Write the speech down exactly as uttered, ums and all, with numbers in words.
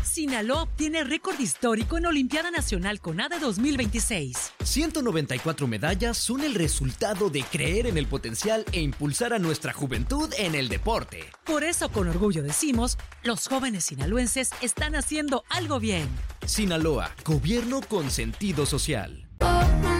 Sinaloa obtiene récord histórico en Olimpiada Nacional CONADE dos mil veintiséis. ciento noventa y cuatro medallas son el resultado de creer en el potencial e impulsar a nuestra juventud en el deporte. Por eso, con orgullo decimos, los jóvenes sinaloenses están haciendo algo bien. Sinaloa, gobierno con sentido social. Oh,